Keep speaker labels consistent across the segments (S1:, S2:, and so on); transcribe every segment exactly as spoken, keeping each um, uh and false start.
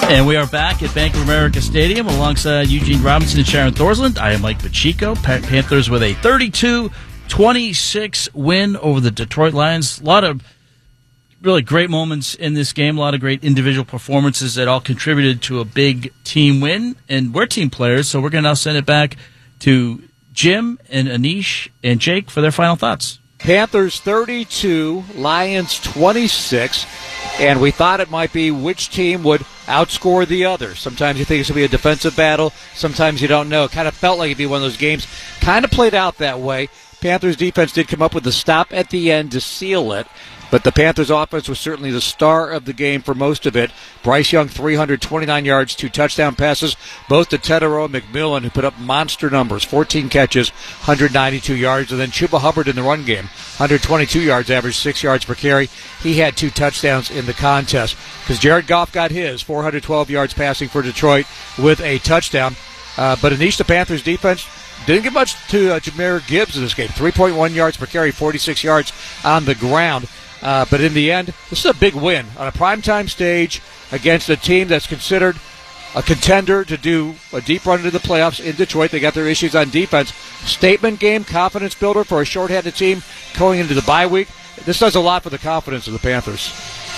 S1: And we are back at Bank of America Stadium alongside Eugene Robinson and Sharon Thorsland. I am Mike Pacheco. Panthers with a thirty-two twenty-six win over the Detroit Lions. A lot of really great moments in this game. A lot of great individual performances that all contributed to a big team win. And we're team players, so we're going to now send it back to Jim and Anish and Jake for their final thoughts.
S2: Panthers thirty-two, Lions twenty-six, and we thought it might be which team would outscore the other. Sometimes you think it's going to be a defensive battle. Sometimes you don't know. It kind of felt like it'd be one of those games. Kind of played out that way. Panthers defense did come up with the stop at the end to seal it, but the Panthers offense was certainly the star of the game for most of it. Bryce Young, three hundred twenty-nine yards, two touchdown passes, both to Tetero and McMillan, who put up monster numbers, fourteen catches, one hundred ninety-two yards, and then Chuba Hubbard in the run game, one hundred twenty-two yards, average six yards per carry. He had two touchdowns in the contest because Jared Goff got his, four hundred twelve yards passing for Detroit with a touchdown. Uh, but Anish, the Panthers defense, didn't get much to uh, Jahmyr Gibbs in this game, three point one yards per carry, forty-six yards on the ground. Uh, but in the end, this is a big win on a primetime stage against a team that's considered a contender to do a deep run into the playoffs in Detroit. They got their issues on defense. Statement game, confidence builder for a shorthanded team going into the bye week. This does a lot for the confidence of the Panthers.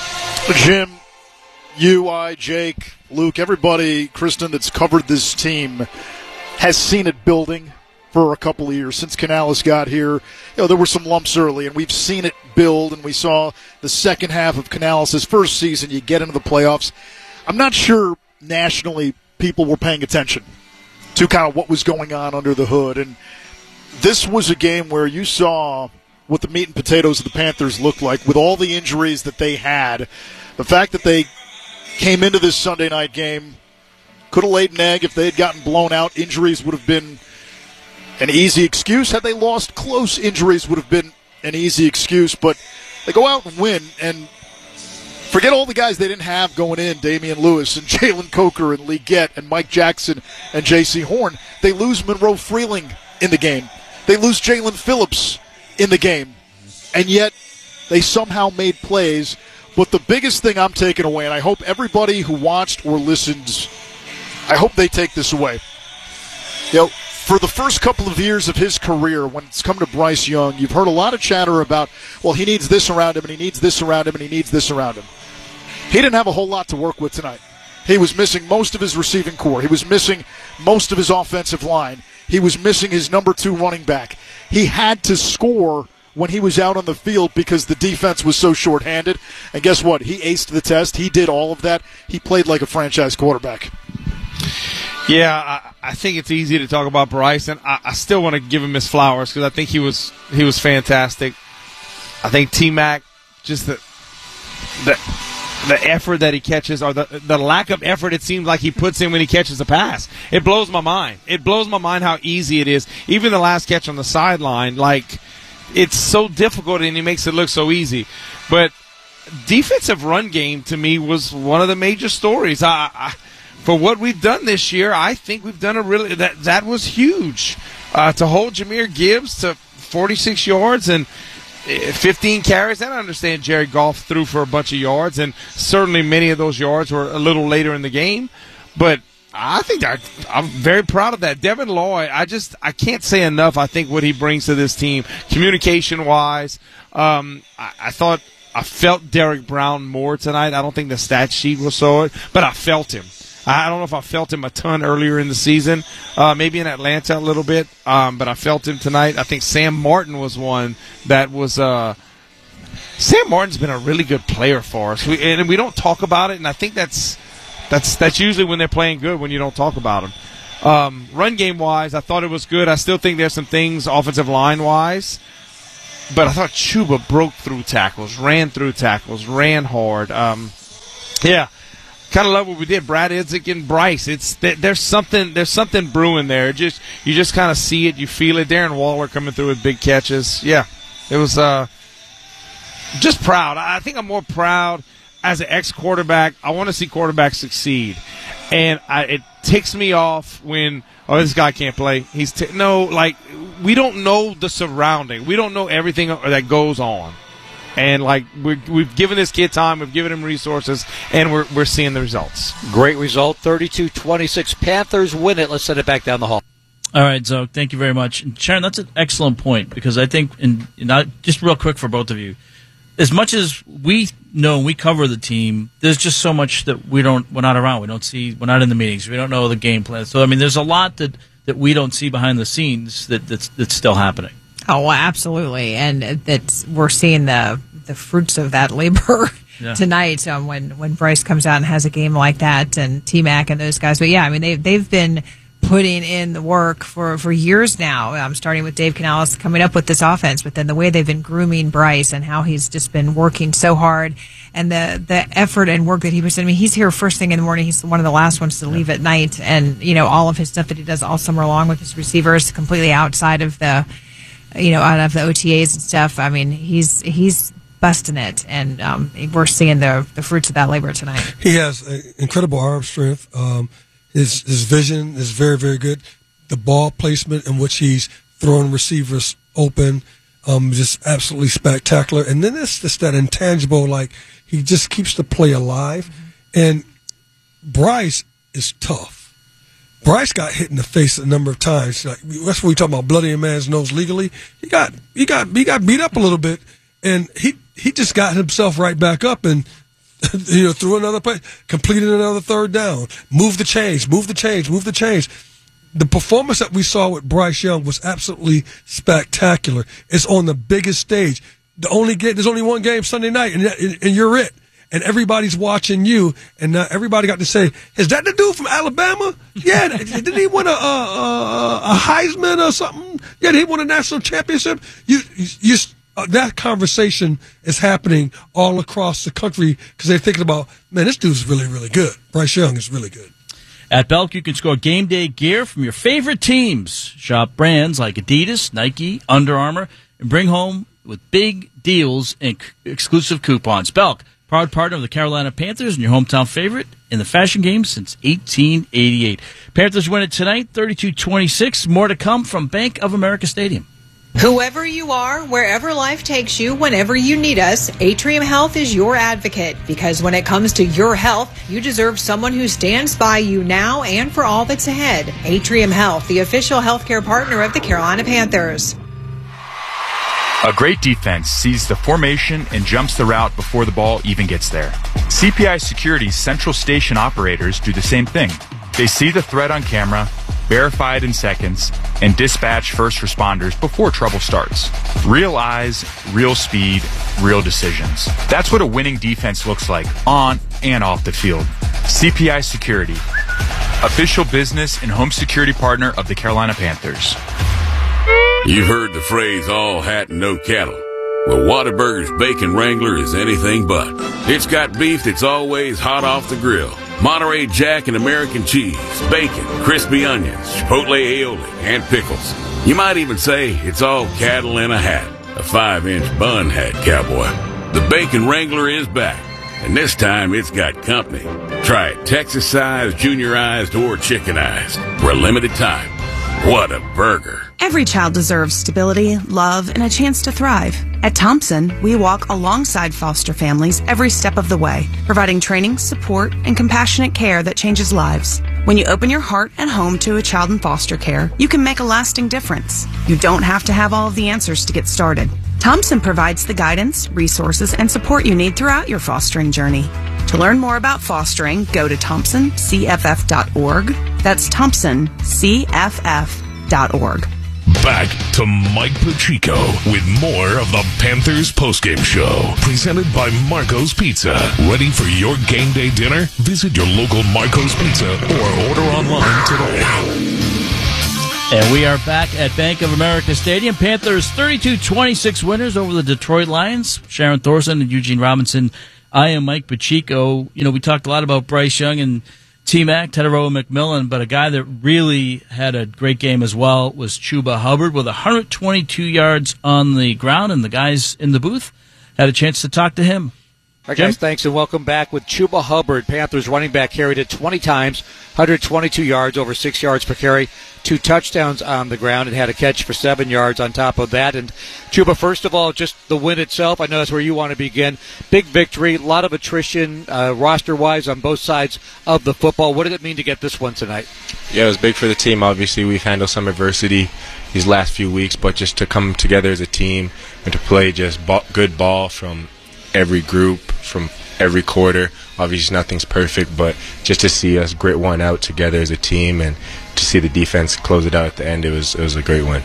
S3: Jim, you, I, Jake, Luke, everybody, Kristen, that's covered this team has seen it building for a couple of years. Since Canales got here, you know, there were some lumps early, and we've seen it build, and we saw the second half of Canales' first season. You get into the playoffs. I'm not sure nationally people were paying attention to kind of what was going on under the hood, and this was a game where you saw what the meat and potatoes of the Panthers looked like with all the injuries that they had. The fact that they came into this Sunday night game, could have laid an egg if they had gotten blown out. Injuries would have been an easy excuse. Had they lost close, injuries would have been an easy excuse. But they go out and win, and forget all the guys they didn't have going in, Damian Lewis and Jalen Coker and Lee Gett and Mike Jackson and J C Horn. They lose Monroe Freeling in the game. They lose Jalen Phillips in the game. And yet they somehow made plays. But the biggest thing I'm taking away, and I hope everybody who watched or listened, I hope they take this away. You know, for the first couple of years of his career, when it's come to Bryce Young, you've heard a lot of chatter about, well, he needs this around him, and he needs this around him, and he needs this around him. He didn't have a whole lot to work with tonight. He was missing most of his receiving core. He was missing most of his offensive line. He was missing his number two running back. He had to score when he was out on the field because the defense was so shorthanded. And guess what? He aced the test. He did all of that. He played like a franchise quarterback.
S4: Yeah, I, I think it's easy to talk about Bryce, and I, I still want to give him his flowers because I think he was he was fantastic. I think T-Mac, just the the the effort that he catches, or the the lack of effort it seems like he puts in when he catches a pass. It blows my mind. It blows my mind how easy it is. Even the last catch on the sideline, like, it's so difficult and he makes it look so easy. But defensive run game to me was one of the major stories. I. I For what we've done this year, I think we've done a really that that was huge. Uh, to hold Jahmyr Gibbs to forty-six yards and fifteen carries. And I understand Jared Goff threw for a bunch of yards, and certainly many of those yards were a little later in the game. But I think I, I'm very proud of that. Devin Lloyd, I just I can't say enough. I think what he brings to this team, communication wise. Um, I, I thought I felt Derek Brown more tonight. I don't think the stat sheet will show it, but I felt him. I don't know if I felt him a ton earlier in the season, uh, maybe in Atlanta a little bit, um, but I felt him tonight. I think Sam Martin was one that was uh, – Sam Martin's been a really good player for us, we, and we don't talk about it, and I think that's that's that's usually when they're playing good, when you don't talk about them. Um, run game-wise, I thought it was good. I still think there's some things offensive line-wise, but I thought Chuba broke through tackles, ran through tackles, ran hard. Um, yeah. Kind of love what we did, Brad Idzik and Bryce. It's there's something there's something brewing there. Just you just kind of see it, you feel it. Darren Waller coming through with big catches. Yeah, it was uh, just proud. I think I'm more proud as an ex-quarterback. I want to see quarterbacks succeed, and I, it ticks me off when oh this guy can't play. He's t- no like we don't know the surrounding. We don't know everything that goes on. And like we're, we've given this kid time, we've given him resources, and we're we're seeing the results.
S2: Great result, thirty-two twenty-six. Panthers win it. Let's send it back down the hall.
S1: All right, Zoe, thank you very much. And Sharon, that's an excellent point because I think, and not just real quick for both of you, as much as we know and we cover the team, there's just so much that we don't, we're not around. We don't see, we're not in the meetings. We don't know the game plan. So, I mean, there's a lot that, that we don't see behind the scenes that, that's, that's still happening.
S5: Oh, well, absolutely. And that's, we're seeing the, the fruits of that labor yeah. tonight um, when, when Bryce comes out and has a game like that and T-Mac and those guys. But, yeah, I mean, they've, they've been putting in the work for, for years now, um, starting with Dave Canales coming up with this offense, but then the way they've been grooming Bryce and how he's just been working so hard and the, the effort and work that he puts in. I mean, he's here first thing in the morning. He's one of the last ones to yeah. leave at night. And, you know, all of his stuff that he does all summer long with his receivers completely outside of the, you know, out of the O T As and stuff. I mean, he's, he's busting it. And um, we're seeing the, the fruits of that labor tonight.
S6: He has incredible arm strength. Um, His his vision is very, very good. The ball placement in which he's throwing receivers open, um, just absolutely spectacular. And then it's just that intangible, like he just keeps the play alive. Mm-hmm. And Bryce is tough. Bryce got hit in the face a number of times. Like that's what we talk about, bloody a man's nose legally. He got he got he got beat up a little bit, and he he just got himself right back up and. You know, threw another play, completed another third down, move the change, move the change, move the change. The performance that we saw with Bryce Young was absolutely spectacular. It's on the biggest stage. The only game, there's only one game Sunday night, and, and you're it. And everybody's watching you, and uh, everybody got to say, "Is that the dude from Alabama? Yeah, didn't he win a, a, a Heisman or something? Yeah, did he win a national championship?" You, you, you Uh, that conversation is happening all across the country because they're thinking about, man, this dude's really, really good. Bryce Young is really good.
S1: At Belk, you can score game day gear from your favorite teams. Shop brands like Adidas, Nike, Under Armour, and bring home with big deals and c- exclusive coupons. Belk, proud partner of the Carolina Panthers and your hometown favorite in the fashion game since eighteen eighty-eight. Panthers win it tonight, thirty-two twenty-six. More to come from Bank of America Stadium.
S7: Whoever you are, wherever life takes you, whenever you need us, Atrium Health is your advocate. Because when it comes to your health, you deserve someone who stands by you now and for all that's ahead. Atrium Health, the official healthcare partner of the Carolina Panthers.
S8: A great defense sees the formation and jumps the route before the ball even gets there. C P I Security's Central Station operators do the same thing. They see the threat on camera, verify it in seconds, and dispatch first responders before trouble starts. Real eyes, real speed, real decisions. That's what a winning defense looks like on and off the field. C P I Security, official business and home security partner of the Carolina Panthers.
S9: You've heard the phrase, all hat and no cattle. Well, Whataburger's Bacon Wrangler is anything but. It's got beef that's always hot off the grill. Monterey Jack and American cheese, bacon, crispy onions, chipotle aioli, and pickles. You might even say it's all cattle in a hat. A five-inch bun hat, cowboy. The Bacon Wrangler is back, and this time it's got company. Try it Texas-sized, juniorized, or chickenized. For a limited time. What a burger.
S10: Every child deserves stability, love, and a chance to thrive. At Thompson, we walk alongside foster families every step of the way, providing training, support, and compassionate care that changes lives. When you open your heart and home to a child in foster care, you can make a lasting difference. You don't have to have all of the answers to get started. Thompson provides the guidance, resources, and support you need throughout your fostering journey. To learn more about fostering, go to thompson c f f dot org. That's thompson c f f dot org.
S11: Back to Mike Pacheco with more of the Panthers postgame show. Presented by Marco's Pizza. Ready for your game day dinner? Visit your local Marco's Pizza or order online today.
S1: And we are back at Bank of America Stadium. Panthers thirty-two twenty-six winners over the Detroit Lions. Sharon Thorson and Eugene Robinson. I am Mike Pacheco. You know, we talked a lot about Bryce Young and T-Mac, Teteroa McMillan, but a guy that really had a great game as well was Chuba Hubbard with one hundred twenty-two yards on the ground, and the guys in the booth had a chance to talk to him.
S2: All right, guys, thanks and welcome back with Chuba Hubbard. Panthers running back carried it twenty times, one hundred twenty-two yards, over six yards per carry, two touchdowns on the ground, and had a catch for seven yards on top of that. And Chuba, first of all, just the win itself. I know that's where you want to begin. Big victory, a lot of attrition uh, roster-wise on both sides of the football. What did it mean to get this one tonight?
S12: Yeah, it was big for the team. Obviously, we've handled some adversity these last few weeks, but just to come together as a team and to play just ball, good ball from every group, from every quarter. Obviously nothing's perfect, but just to see us grit one out together as a team and to see the defense close it out at the end, it was it was a great win.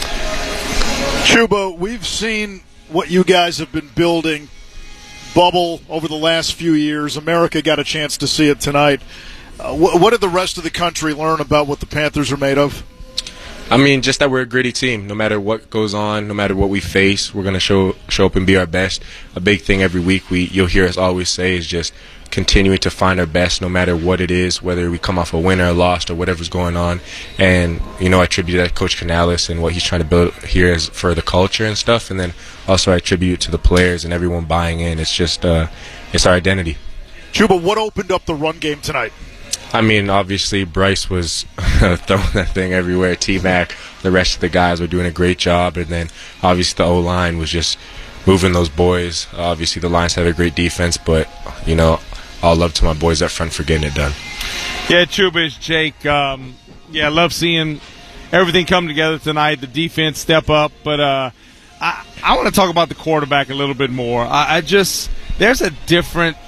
S3: Chuba, we've seen what you guys have been building, bubble, over the last few years. America got a chance to see it tonight. Uh, wh- what did the rest of the country learn about what the Panthers are made of?
S12: I mean, just that we're a gritty team. No matter what goes on, no matter what we face, we're going to show show up and be our best. A big thing every week we you'll hear us always say is just continuing to find our best no matter what it is, whether we come off a win or a loss or whatever's going on. And, you know, I attribute that to Coach Canales and what he's trying to build here is for the culture and stuff. And then also I attribute it to the players and everyone buying in. It's just, uh, it's our identity.
S3: Chuba, what opened up the run game tonight?
S12: I mean, obviously, Bryce was throwing that thing everywhere. T-Mac, the rest of the guys were doing a great job. And then, obviously, the O-line was just moving those boys. Obviously, the Lions have a great defense, but, you know, all love to my boys up front for getting it done.
S4: Yeah, Chuba, it's Jake. Um, yeah, I love seeing everything come together tonight, the defense step up. But uh, I, I want to talk about the quarterback a little bit more. I, I just – there's a different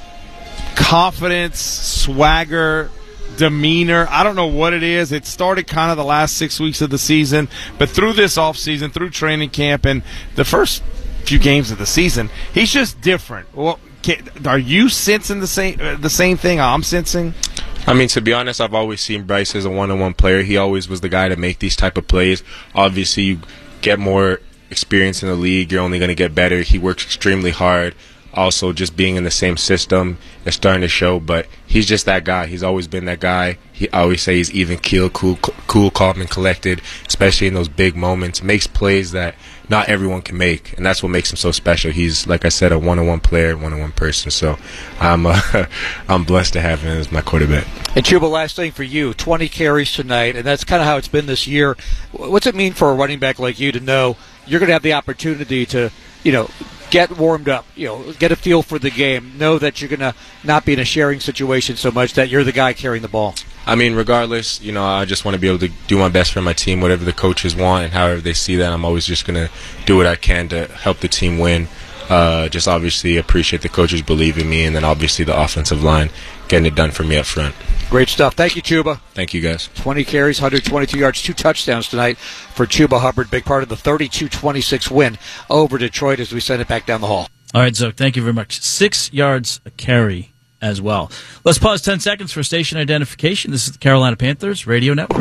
S4: confidence, swagger, demeanor. I don't know what it is. It started kind of the last six weeks of the season, but through this offseason, through training camp, and the first few games of the season, he's just different. Well, can, are you sensing the same uh, the same thing I'm sensing?
S12: I mean, to be honest, I've always seen Bryce as a one-on-one player. He always was the guy to make these type of plays. Obviously, you get more experience in the league, you're only going to get better. He works extremely hard. Also, just being in the same system is starting to show, but he's just that guy. He's always been that guy. He I always say he's even keel, cool, cool, calm, and collected, especially in those big moments. Makes plays that not everyone can make, and that's what makes him so special. He's, like I said, a one-on-one player, one-on-one person. So I'm uh, I'm blessed to have him as my quarterback.
S2: And Chuba, last thing for you, twenty carries tonight, and that's kind of how it's been this year. What's it mean for a running back like you to know you're going to have the opportunity to, you know, get warmed up, you know, get a feel for the game, know that you're going to not be in a sharing situation so much that you're the guy carrying the ball?
S12: I mean, regardless, you know, I just want to be able to do my best for my team, whatever the coaches want and however they see that. I'm always just going to do what I can to help the team win. Uh, just obviously appreciate the coaches believe in me, and then obviously the offensive line getting it done for me up front.
S2: Great stuff. Thank you, Chuba.
S12: Thank you, guys.
S2: twenty carries, one hundred twenty-two yards, two touchdowns tonight for Chuba Hubbard. Big part of the thirty-two twenty-six win over Detroit as we send it back down the hall.
S1: All right, Zoe, thank you very much. Six yards a carry as well. Let's pause ten seconds for station identification. This is the Carolina Panthers Radio Network.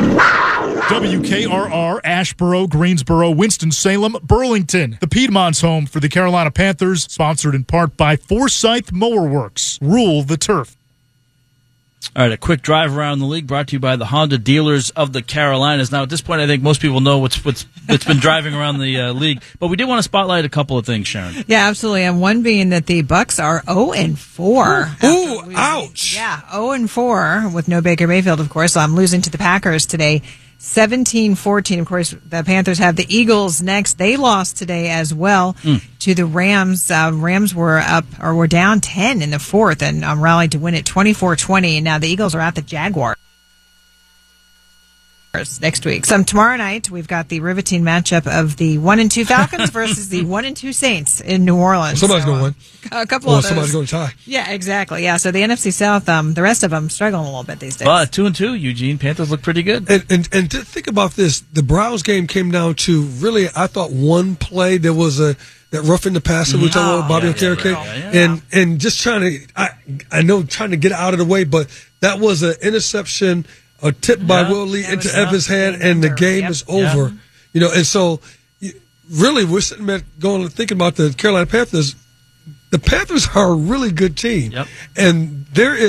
S13: W K R R, Asheboro, Greensboro, Winston-Salem, Burlington. The Piedmont's home for the Carolina Panthers, sponsored in part by Forsyth Mower Works. Rule the turf.
S1: All right, a quick drive around the league brought to you by the Honda dealers of the Carolinas. Now, at this point, I think most people know what's what's what's been driving around the uh, league, but we did want to spotlight a couple of things, Sharon.
S5: Yeah, absolutely, and one being that the Bucks are zero and four.
S6: Ooh, ooh ouch!
S5: Yeah, zero and four with no Baker Mayfield, of course. I'm losing to the Packers today. seventeen fourteen. Of course, the Panthers have the Eagles next. They lost today as well mm. to the Rams. Uh, Rams were up or were down ten in the fourth and um, rallied to win it twenty-four twenty. And now the Eagles are at the Jaguars next week. So tomorrow night we've got the riveting matchup of the one and two Falcons versus the one and two Saints in New Orleans.
S6: Somebody's
S5: so,
S6: going to win.
S5: A couple
S6: or
S5: of those.
S6: Somebody's going to tie.
S5: Yeah, exactly. Yeah. So the N F C South, um, the rest of them struggling a little bit these days.
S1: But two and two, Eugene. Panthers look pretty good.
S6: And, and and to think about this, the Browns game came down to really, I thought one play. There was a that roughing the passer, which I know Bobby
S1: yeah,
S6: Okereke,
S1: yeah, yeah, yeah.
S6: and and just trying to, I I know trying to get out of the way, but that was an interception. A tip by
S1: yeah,
S6: Will Lee into Evans' hand, and the game
S5: yep.
S6: is over.
S1: Yeah.
S6: You know, and so really, we're sitting there going and thinking about the Carolina Panthers. The Panthers are a really good team,
S1: yep.
S6: and there is.